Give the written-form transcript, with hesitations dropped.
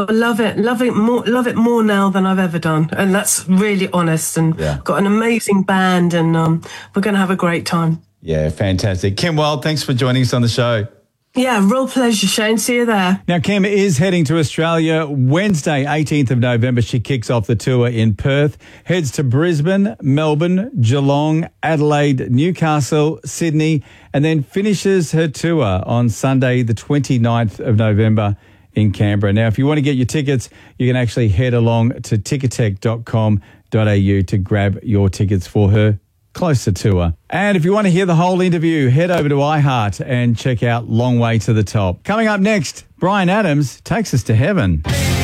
I love it more now than I've ever done, and that's really honest. And got an amazing band, and we're going to have a great time. Yeah, fantastic. Kim Wilde, thanks for joining us on the show. Yeah, real pleasure, Shane. See you there. Now, Kim is heading to Australia Wednesday, 18th of November. She kicks off the tour in Perth, heads to Brisbane, Melbourne, Geelong, Adelaide, Newcastle, Sydney, and then finishes her tour on Sunday, the 29th of November in Canberra. Now, if you want to get your tickets, you can actually head along to ticketek.com.au to grab your tickets for her Closer tour. And if you want to hear the whole interview, head over to iHeart and check out Long Way to the Top. Coming up next, Bryan Adams takes us to heaven.